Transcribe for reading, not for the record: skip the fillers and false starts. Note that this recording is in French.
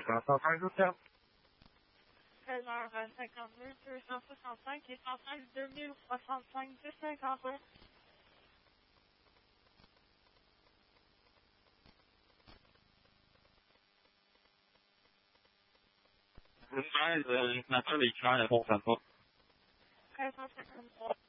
13h52, 265 et 105, 2065, 251. L'appel est clair, elle ne fonctionne pas. 1353.